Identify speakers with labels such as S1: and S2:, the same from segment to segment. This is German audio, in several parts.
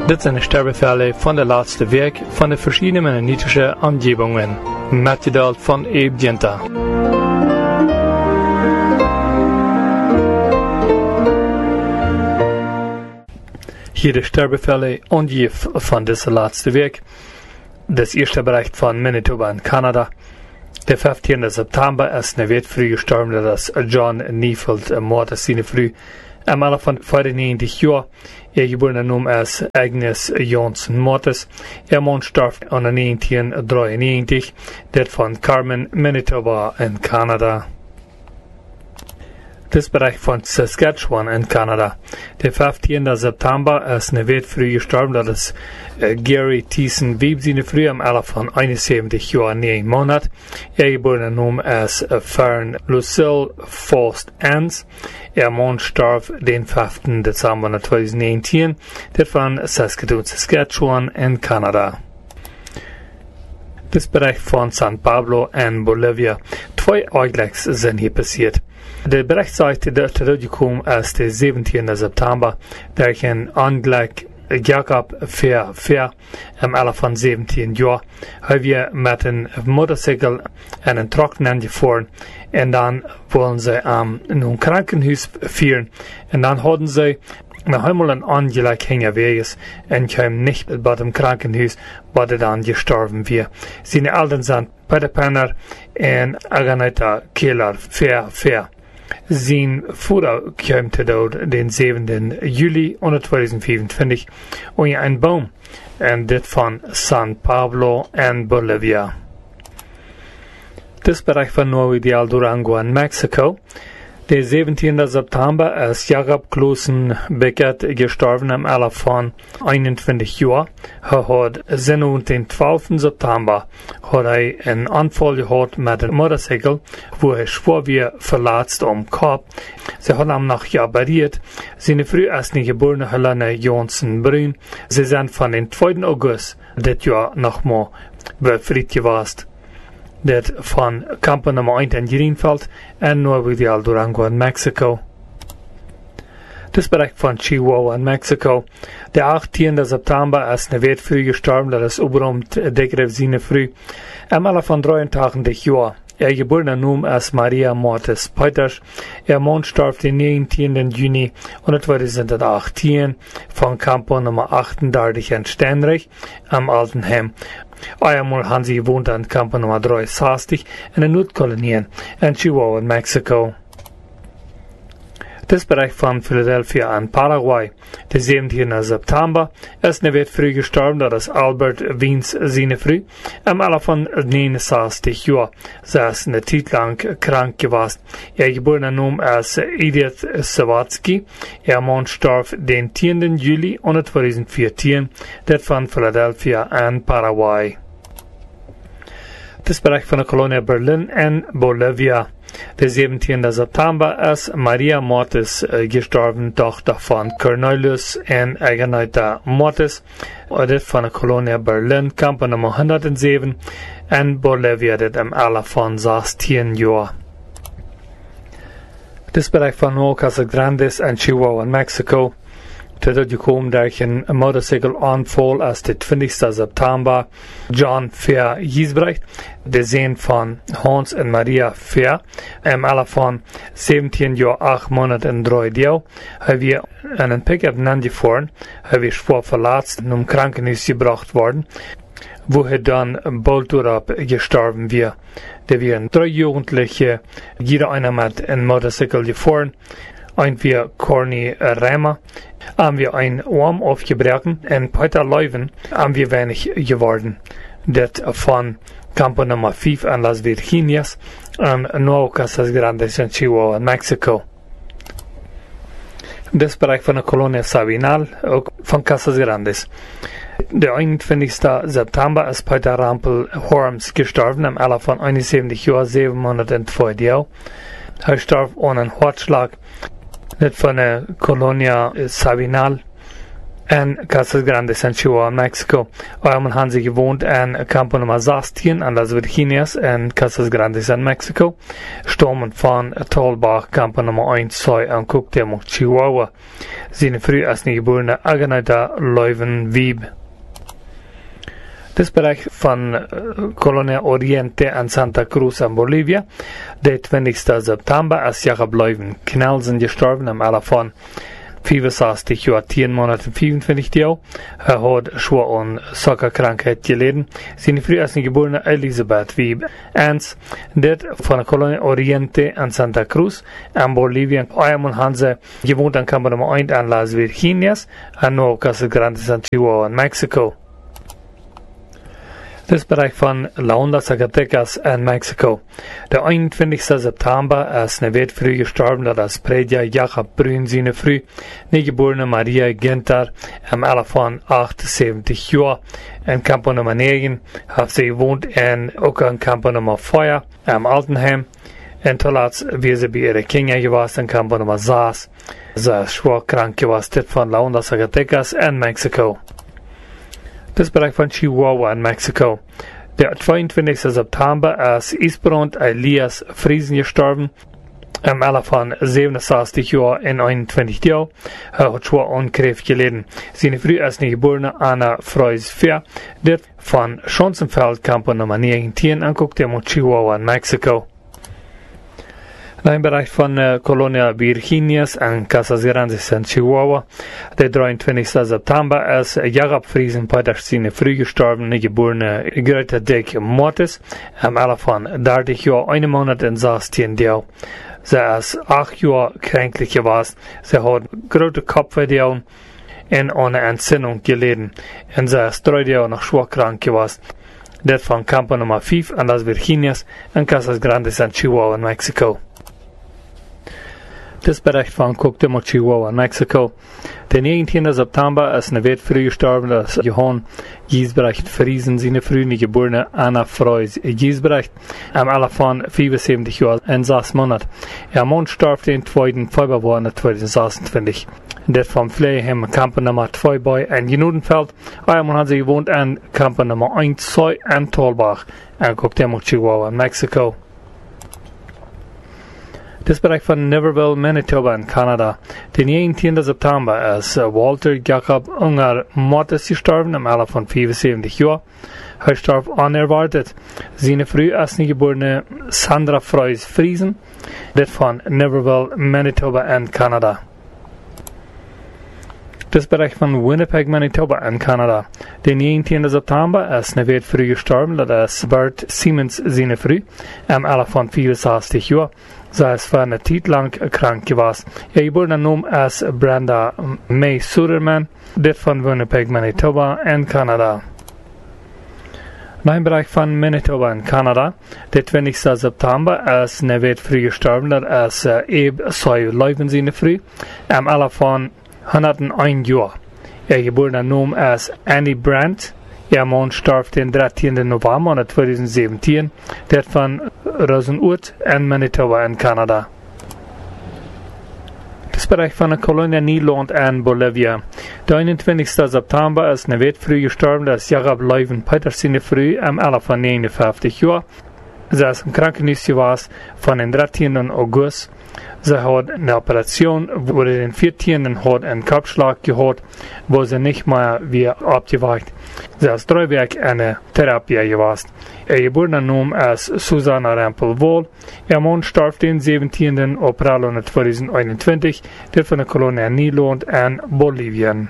S1: Dit zijn de sterfbevelen van de laatste week van de verschillende mennonitische omgevingen. Metgedeeld van Ebjenta. Hier de sterfbevelen omgeven van deze laatste week. Das eerste bericht van Manitoba in Canada. Der 15. September ist eine Welt früh gestorben, dass John Neufeld Mord ist seine früh. Am Alter von 94 Jahren, geborene Name ist Agnes Johnson Mortis. Mann starb an 1993, das von Carmen, Manitoba in Kanada. Das Bereich von Saskatchewan in Kanada. Der 15. September ist eine Welt früh gestorben, das ist Gary Thiessen Wieb seine früh am Alter von 71 Jahren 9 Monat. Geborene Name ist Fern Lucille Faust Ans. Mann starb den 5. Dezember 2019, das von Saskatoon, Saskatchewan in Kanada. Das Bereich von San Pablo in Bolivia. 2 Ereignis sind hier passiert. Der Bericht sagt, der zurückgekommen ist der 17. September, der ein Anglek Jakob Fair im Alter von 17 Jahren, haben wir mit einem Motorcycle in einen Trocknen gefahren und dann wollen sie in ein Krankenhaus führen und dann hatten sie noch einmal ein Anglek hingeweges und kamen nicht bei dem Krankenhaus, wo er dann gestorben wird. Seine Eltern sind Peter Penner und Aganita Keller Fair. Sein Vater kam zu Tod den 7. Juli 2025 und ein Baum und das von San Pablo in Bolivia. Das Bereich von Nuevo Ideal Durango in Mexiko. Der 17. September ist Jakob Klosen Beckett gestorben im Alter von 21 Jahren. Er hat den 12. September hat einen Anfall gehabt mit einem Motorcycle, wo er schwer wie verletzt am Kopf. Sie hat ihn noch operiert. Seine früh erste geborene Helene Johnson Brün. Sie sind von dem 2. August das Jahr nochmal befreit gewesen. Das von Campo Nummer 1 in Greenfield und Nuevo Ideal Durango in Mexiko. Das Bereich von Chihuahua in Mexiko. Der 18. September ist eine Welt früh gestorben, das ist überhaupt degressive früh. Am Alter von 83 Jahren. Geborene Name ist Maria Mortis Peters. Mann starb den 19. Juni 2018 von Campo Nummer 38 in Steinreich am Altenheim. Einmal haben sie gewohnt an Campo Nummer 63 in den Nordkolonien in Chihuahua in Mexiko. Das Bereich von Philadelphia in Paraguay. Der 17. September ist eine Welt früh gestorben, das ist Albert Wiens seine früh, am Alter von 69 Jahren. Sie ist eine Zeit lang krank gewesen. Geborene Name ist Edith Sawatzki. Mann starb den 10. Juli 2014, das von Philadelphia in Paraguay. Das Bereich von der Kolonie Berlin in Bolivia. Der 17. September ist Maria Mortis gestorben, Tochter von Cornelius und Aganita Mortis, das von der Kolonie Berlin, Campo Nummer 107 in Bolivia, das im Alter von 16 Jahren. Das Bereich von Nuevo Casas Grandes in Chihuahua in Mexiko. Tot gekommen durch ein Motorcycle-Anfall ist der 20. September. John Fair Giesbrecht, der Sohn von Hans und Maria Fair, im Alter von 17 Jahren, 8 Monate und 3 Jahren, haben wir einen Pickup gefahren, haben wir schwer verletzt und im Krankenhaus gebracht worden, wo er dann bald darauf gestorben wird. Da waren 3 Jugendliche, jeder einer mit einem Motorcycle gefahren. Und wir Corny Reimer, haben wir einen Arm aufgebrochen und Peter Leuven haben wir wenig geworden. Das von Campo Nummer 5 in Las Virginias und Nuevo Casas Grandes in Chihuahua in Mexiko. Das Bereich von der Kolonie Sabinal, auch von Casas Grandes. Der 21. September ist Peter Rampel Horms gestorben, im Alter von 71 Jahren, 702 Jahren. Er starb ohne einen Herzschlag. Das von der Kolonie Sabinal in Casas Grandes in Chihuahua, Mexico. Man haben sie gewohnt in Campo Nummer 16 an Las Virginias in Casas Grandes in Mexico. Stammen von Talbach, Campo Nummer 1, 2 an Cuauhtémoc, Chihuahua. Seine früh als geborene Agneta Leuven-Wieb. Das Bereich von Colonia Oriente in Santa Cruz in Bolivia. Der 20. September als Jakob Leuven-Knelsen gestorben am Alter von 65 Jahren, 10 Monate, 25 Jahre. Hat schwer an Zuckerkrankheit gelitten. Seine früh als geborene Elisabeth Wieb Ernst, der von der Colonia Oriente in Santa Cruz in Bolivia. Einmal haben sie gewohnt an Campo Nummer 1 an Las Virginias, an Nuevo Casas Grandes in Chihuahua in Mexico. Das Bereich von La Honda, Zacatecas in Mexico. Der 21. September ist eine Welt früh gestorben, als Prediger Jakob Brün seine früh geborene Maria Ginter im Alter von 78 Jahren in Campo Nummer 9 hat sie gewohnt auch in Campo Nummer 4 im Altenheim. Und zuletzt, wie sie bei ihren Kindern gewesen in Campo Nummer 6. Sie ist schwer krank gewesen von La Honda, Zacatecas in Mexico. Das Bereich von Chihuahua in Mexico. Der 22. September ist Isbrand Elias Friesen gestorben. Im Alter von 67 Jahren in 21 Jahren. Hat schwer an Krebs gelitten. Seine früh ist eine geborene Anna Freus-Fair, der von Schonzenfeld, Campo Nummer 19, anguckt, der Chihuahua in Mexico. Im Bereich von Colonia Virginias in Casas Grandes in Chihuahua. Der 23. September ist Jakob Friesen Petersine früh gestorben, geborene Greta Dick Mortis, im Alter von 30 Jahren, 1 Monat und 16 Jahren. Sie ist 8 Jahre kränklich gewesen. Sie hat große Kopfweh und eine Entzündung gelitten. Und sie ist 3 Jahre noch schwer krank gewesen. Das von Campo Nummer 5 an Las Virginias in Casas Grandes in Chihuahua in Mexico. Das Bereich von Cuauhtémoc, Chihuahua in Mexico. Der 19. September ist eine Welt früh gestorben, als Johann Giesbrecht Friesen, seine früh geborene Anna Freus Giesbrecht, am Alter von 75 Jahren in 6 Monaten. Ihr Mann starb den 2. Februar 2026. Der vom Pflegeheim Campo Nummer 2 bei in Genudenfeld. Einmal hat sie gewohnt an Campo Nummer 1, 2 in Talbach, in Cuauhtémoc, Chihuahua in Mexico. Das Bereich von Niverville, Manitoba in Kanada. Den 19. September ist Walter Jakob Unger Mortis gestorben, im Alter von 75 Jahren. Er starb unerwartet. Seine früh geborene Sandra Freus Friesen, das von Niverville, Manitoba in Kanada. Das Bereich von Winnipeg, Manitoba in Kanada. Den 19. September ist eine Welt früh gestorben, das ist Bert Siemens seine früh, im Alter von 64 Jahren. Sie ist für eine Zeit lang krank gewesen. Ihr geborene Name ist Brenda May Suderman, das von Winnipeg, Manitoba in Kanada. Im Bereich von Manitoba in Kanada, der 20. September ist eine Welt früh gestorben, das ist Sei Leuven seine früh, im Alter von 101 Jahren. Ihr geborene Name ist Annie Brandt. Ihr Mann starb den 13. November 2017, der von Rosenwood in Manitoba in Kanada. Das Bereich von der Colonia Niederland in Bolivia. Der 21. September ist eine Welt früh gestorben, das Jakob Leuven Petersine früh am Alter von 59 Jahren. Sie ist im Krankenhaus gewesen von den 13. August. Sie hat eine Operation, wo sie den 14. hat einen Kopfschlag gehabt, wo sie nicht mehr wieder abgewacht. Sie ist 3 Wochen in eine Therapie gewesen. Ihr geborene Name ist Susanna Rampel-Wohl. Ihr Mann starb den 17. April 2021, der von der Colonia Niederland in Bolivien.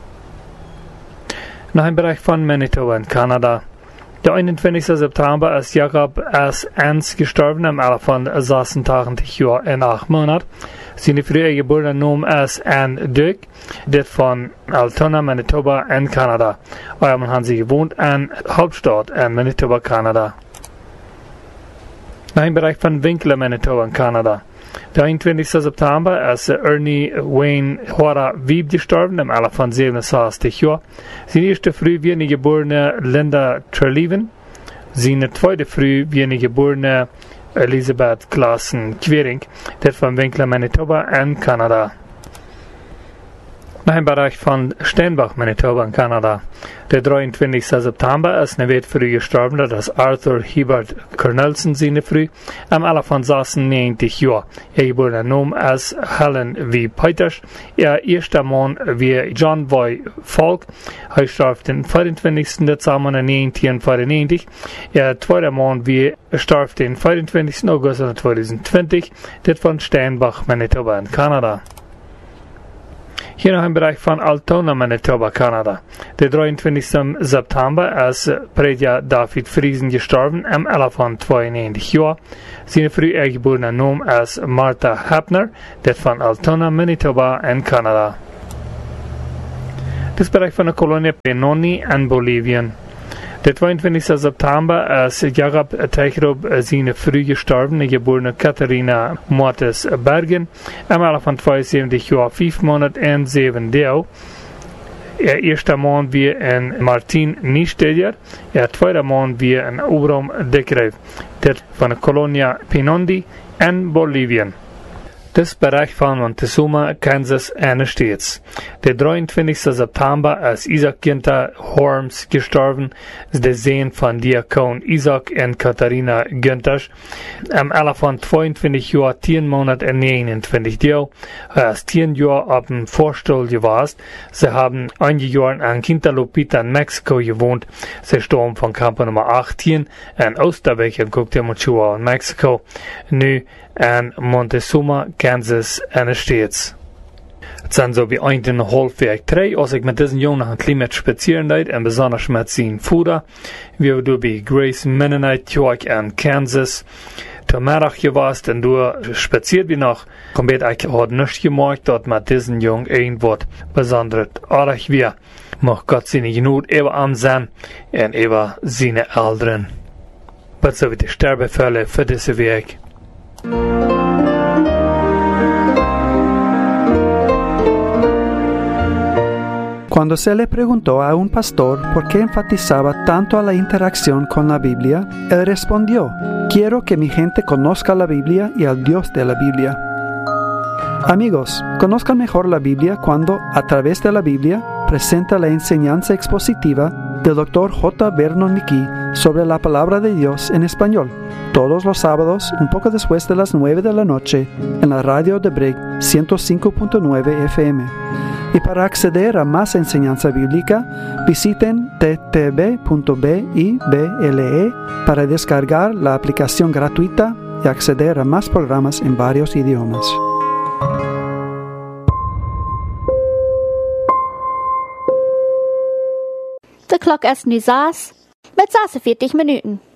S1: Nach dem Bereich von Manitoba in Kanada. Der 21. September ist Jakob S. Ernst gestorben, im Alter von 86 Jahren in 8 Monaten. Seine frühe geborene Name ist Anne Duke, der von Altona, Manitoba in Kanada. Einmal haben sie gewohnt in Hauptstadt in Manitoba, Kanada. Nach dem Bereich von Winkler, Manitoba in Kanada. Der 21. September ist Ernie Wayne Hora Wieb gestorben, im Alter von 67 Jahren. Seine erste früh wie eine geborene Linda Treleaven. Seine zweite früh wie eine geborene Elisabeth Klassen Quering, der von Winkler, Manitoba in Kanada. Nach dem Bereich von Steinbach, Manitoba in Kanada. Der 23. September ist eine Welt früh gestorben, das Arthur Hebert Cornelsen seine früh, am alle von 96 Jahren. Geboren Name als Helen V. Peters. Erster Mann wie John V. Falk. Starb den 24. Dezember 1994. Zweiter Mann wie starb den 24. August 2020. Das von Steinbach, Manitoba in Kanada. Hier noch im Bereich von Altona, Manitoba, Kanada. Der 23. September ist Predja David Friesen gestorben, am 92 Jahren. Seine früh geborene Name ist Martha Hapner, der von Altona, Manitoba in Kanada. Das Bereich von der Kolonie Benoni in Bolivien. Der 22. September ist Jakob Teichrob seine früh gestorbene geborene Katharina Mortes Bergen, am 72 Jahren, 5 Monate und 7 Tage. Erster Mann wie in Martin Niestedier, zweiter Mann wie in Obram Dekrev, der von der Kolonie Penondi in Bolivien. Das Bereich von Montezuma, Kansas, eine States. Der 23. September ist Isaac Günther Horms gestorben, der Sohn von Diakon Isaac und Katharina Günther. Am 22 Jahren, 10 Monate und 29 Tage. Er ist 10 Jahre auf dem Vorstuhl gewesen. Sie haben einige Jahre in Quintalopita in Mexiko gewohnt. Sie starben von Campo Nummer 18 in Osterbeck in Cuauhtémoc in Mexiko. Nu in Montezuma, Kansas, eine States. Het zijn zo bij 1,5 week 3, als ik met deze jongen nog een klein beetje spazieren deed, en besonders met zijn voeder. We doen bij Grace Mennonite Church in Kansas. Vanmiddag geweest en door spaziert we nog. Komplett eigenlijk had niets gemaakt dat met deze jongen een wat besonders aardig weer. Mag God zijn genoeg even aan zijn en even zijn ouderen. Wat zou we de sterbenfälle voor deze week?
S2: Cuando se le preguntó a un pastor por qué enfatizaba tanto a la interacción con la Biblia, él respondió: quiero que mi gente conozca la Biblia y al Dios de la Biblia. Amigos, conozcan mejor la Biblia cuando, a través de la Biblia, presenta la enseñanza expositiva del Dr. J. Vernon McGee sobre la palabra de Dios en español, todos los sábados, un poco después de las 9 de la noche, en la radio de Brig 105.9 FM. Y para acceder a más enseñanza bíblica, visiten ttb.bible para descargar la aplicación gratuita y acceder a más programas en varios idiomas.
S3: De klok is nu 6 met 46 minuten.